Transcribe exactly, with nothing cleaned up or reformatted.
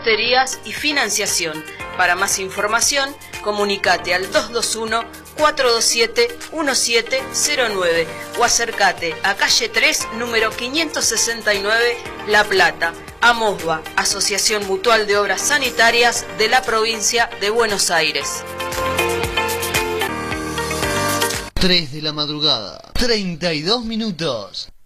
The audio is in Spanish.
porterías y financiación. Para más información, comunicate al dos dos uno, cuatro dos siete, uno siete cero nueve o acércate a calle tres, número quinientos sesenta y nueve, La Plata. AMOSBA, Asociación Mutual de Obras Sanitarias de la provincia de Buenos Aires. tres de la madrugada, treinta y dos minutos.